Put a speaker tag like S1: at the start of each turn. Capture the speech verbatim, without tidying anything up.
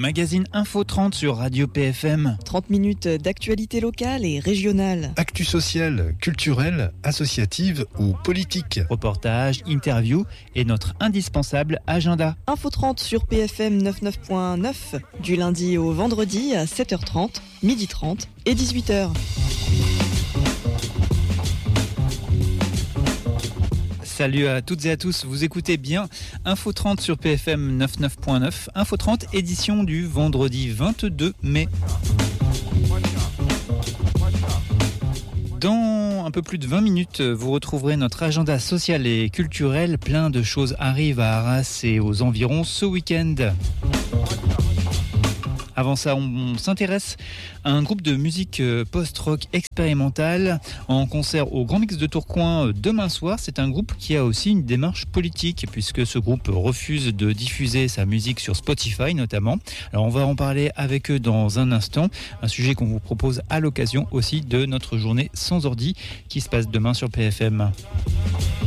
S1: magazine Info trente sur Radio P F M.
S2: trente minutes d'actualité locale et régionale.
S3: Actu sociale, culturelle, associative ou politique.
S1: Reportages, interviews et notre indispensable agenda.
S2: Info trente sur P F M quatre-vingt-neuf point neuf du lundi au vendredi à sept heures trente, midi trente et dix-huit heures.
S1: Salut à toutes et à tous, vous écoutez bien Info trente sur P F M quatre-vingt-neuf point neuf. Info trente, édition du vendredi vingt-deux mai. Dans un peu plus de vingt minutes, vous retrouverez notre agenda social et culturel. Plein de choses arrivent à Arras et aux environs ce week-end. Avant ça, on s'intéresse à un groupe de musique post-rock expérimentale en concert au Grand Mix de Tourcoing demain soir. C'est un groupe qui a aussi une démarche politique puisque ce groupe refuse de diffuser sa musique sur Spotify notamment. Alors on va en parler avec eux dans un instant. Un sujet qu'on vous propose à l'occasion aussi de notre journée sans ordi qui se passe demain sur P F M.